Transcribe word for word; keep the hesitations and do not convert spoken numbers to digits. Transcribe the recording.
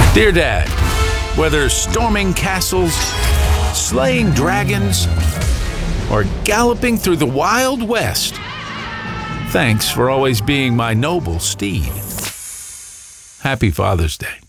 Dear Dad, whether storming castles, slaying dragons, or galloping through the Wild West, thanks for always being my noble steed. Happy Father's Day.